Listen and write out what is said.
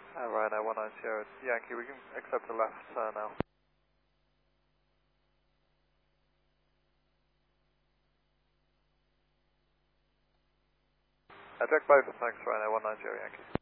Ryanair 190 Yankee, we can accept the left turn now. Check both, thanks Ryanair 190 Yankee.